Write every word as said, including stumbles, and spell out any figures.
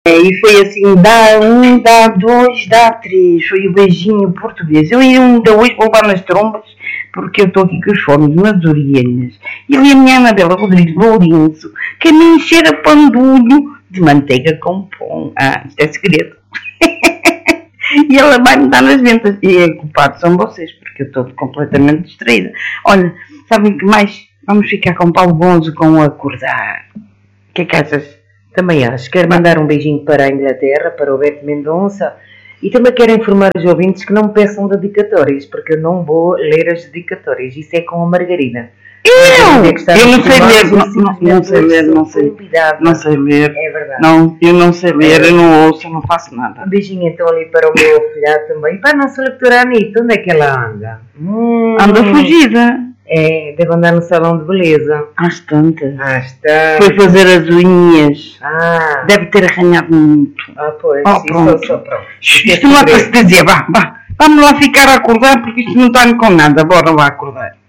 E foi assim, dá um, dá dois, dá três. Foi o beijinho português. Eu ainda hoje vou levar nas trombas, porque eu estou aqui com os fones nas orelhas. E ali a minha Anabela Rodrigues Lourenço, que me encher a pandulho de manteiga com pão. Ah, isto é segredo. E ela vai-me dar nas ventas. E é culpado são vocês, porque eu estou completamente distraída. Olha, sabem que mais? Vamos ficar com Paulo Bonzo com o Acordar. O que é que achas? Também acho. Quero mandar um beijinho para a Inglaterra, para o Beto Mendonça, e também quero informar os ouvintes que não me peçam dedicatórias, porque eu não vou ler as dedicatórias. Isso é com a Margarida. Eu, eu não sei ler, não, não, não sei ler, não sei, não sei ler. É verdade. Não, eu não sei ler, eu não ouço, eu não faço nada. Um beijinho então ali para o meu afilhado também. E para a nossa leitora Anitta, onde é que ela anda? Hum, anda fugida. É, deve andar no salão de beleza. Às tantas. Às tantas. Foi fazer as unhas. Ah. Deve ter arranhado muito. Ah, pois. Oh, pronto. Isso, só, pronto. Isto não é para se dizer, vá, vá. Vamos lá ficar a acordar porque isto não está com nada. Bora lá acordar.